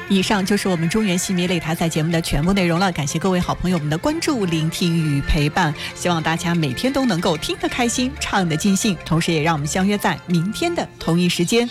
以上就是我们中原戏迷擂台赛节目的全部内容了，感谢各位好朋友们的关注、聆听与陪伴，希望大家每天都能够听得开心，唱得尽兴，同时也让我们相约在明天的同一时间。